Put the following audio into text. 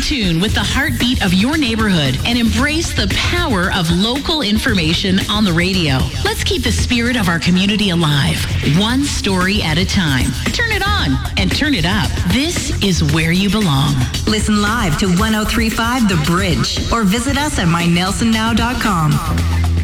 tune with the heartbeat of your neighborhood and embrace the power of local information on the radio. Let's keep the spirit of our community alive, one story at a time. Turn it on and turn it up. This is where you belong. Listen live to 103.5 The Bridge or visit us at mynelsonnow.com.